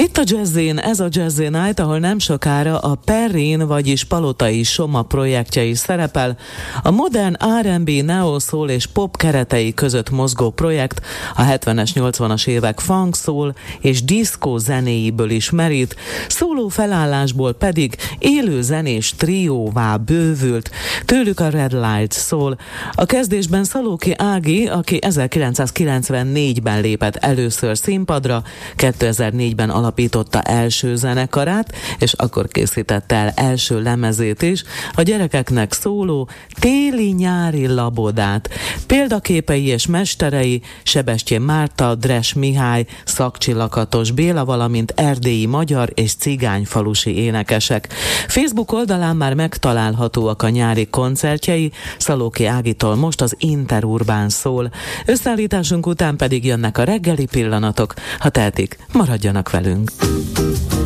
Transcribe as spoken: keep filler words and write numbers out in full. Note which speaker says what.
Speaker 1: Itt a Jazzin, ez a Jazzy Night, ahol nem sokára a Perrin, vagyis Palotai Soma projektje is szerepel. A modern er end bé, neo soul és pop keretei között mozgó projekt a hetvenes, nyolcvanas évek funk, soul és diszkó zenéiből is merít, szóló felállásból pedig élő zenés trióvá bővült, tőlük a Red Light szól. A kezdésben Szalóki Ági, aki ezerkilencszázkilencvennégyben lépett először színpadra, kétezer-négyben alapította első zenekarát, és akkor készítette el első lemezét is, a gyerekeknek szóló téli-nyári labodát. Példaképei és mesterei Sebestyén Márta, Dres Mihály, Szakcsi Lakatos Béla, valamint erdélyi magyar és cigányfalusi énekesek. Facebook oldalán már megtalálhatóak a nyári koncertjei, Szalóki Ágitól most az Interurbán szól. Összeállításunk után pedig jönnek a reggeli pillanatok, ha tehetik, maradjanak velünk.